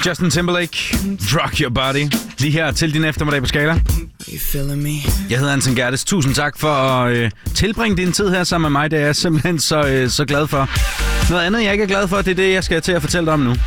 Justin Timberlake, Rock Your Body. Lige her til din eftermiddag på Skala. Jeg hedder Anton Gerdes. Tusind tak for at tilbringe din tid her sammen med mig. Det er jeg simpelthen så glad for. Noget andet, jeg ikke er glad for, det er det, jeg skal til at fortælle dig om nu.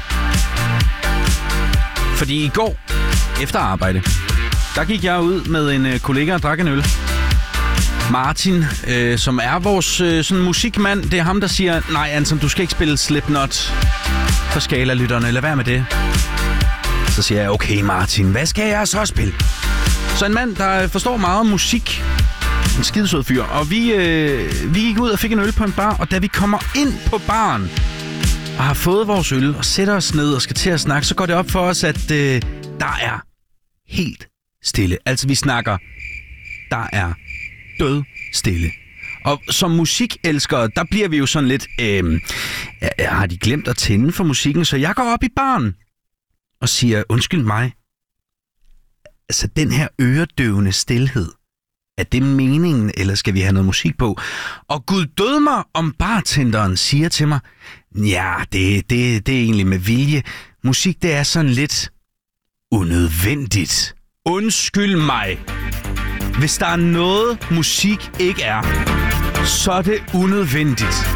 Fordi i går, efter arbejde, der gik jeg ud med en kollega og drak en øl. Martin, som er vores sådan musikmand, det er ham, der siger, nej Anton, du skal ikke spille Slipknot for Skala-lytterne, lad være med det. Så siger jeg, okay Martin, hvad skal jeg så spille? Så en mand, der forstår meget om musik, en skidesød fyr, og vi gik ud og fik en øl på en bar, og da vi kommer ind på baren og har fået vores øl og sætter os ned og skal til at snakke, så går det op for os, at der er helt stille. Altså vi snakker, der er død stille. Og som musikelskere, der bliver vi jo sådan lidt, har de glemt at tænde for musikken? Så jeg går op i baren og siger, undskyld mig, altså den her øredøvende stilhed, er det meningen, eller skal vi have noget musik på? Og Gud død mig, om bartenderen siger til mig, ja, det er egentlig med vilje. Musik, det er sådan lidt unødvendigt. Undskyld mig. Hvis der er noget, musik ikke er, så er det unødvendigt.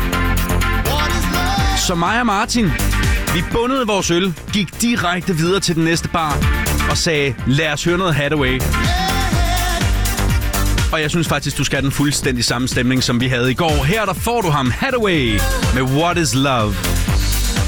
Så mig og Martin, vi bundede vores øl, gik direkte videre til den næste bar og sagde, lad os høre noget Hathaway. Og jeg synes faktisk, du skal have den fuldstændig samme stemning, som vi havde i går. Her der får du ham, Hathaway, med What is Love.